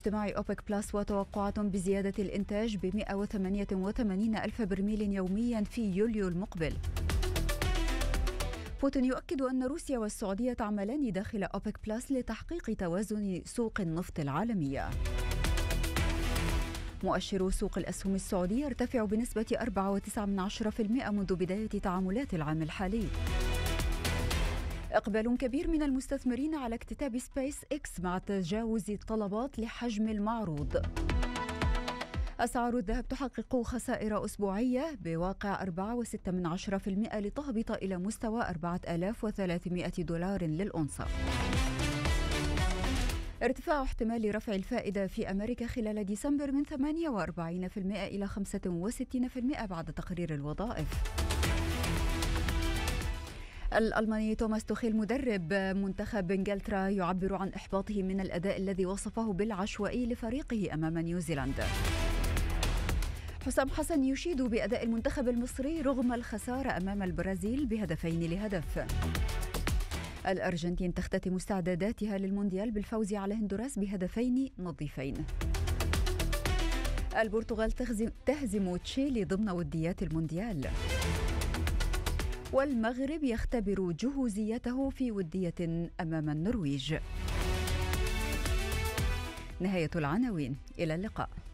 اجتماع أوبك بلس وتوقعات بزيادة الإنتاج ب 188 ألف برميل يوميا في يوليو المقبل. بوتين يؤكد أن روسيا والسعودية تعملان داخل أوبك بلس لتحقيق توازن سوق النفط العالمية. مؤشر سوق الأسهم السعودية ارتفع بنسبة 4.9% منذ بداية تعاملات العام الحالي. إقبال كبير من المستثمرين على اكتتاب سبيس إكس مع تجاوز الطلبات لحجم المعروض. أسعار الذهب تحقق خسائر أسبوعية بواقع 4.6% لتهبط إلى مستوى 4300 دولار للأونصة. ارتفاع احتمال رفع الفائدة في أمريكا خلال ديسمبر من 48% إلى 65% بعد تقرير الوظائف. الألماني توماس توخيل مدرب منتخب إنجلترا يعبر عن إحباطه من الأداء الذي وصفه بالعشوائي لفريقه أمام نيوزيلندا. حسام حسن يشيد بأداء المنتخب المصري رغم الخسارة أمام البرازيل ب2-0. الأرجنتين تختتم استعداداتها للمونديال بالفوز على هندوراس ب2 نظيفين. البرتغال تهزم تشيلي ضمن وديات المونديال. والمغرب يختبر جهوزيته في ودية أمام النرويج. نهاية العناوين، إلى اللقاء.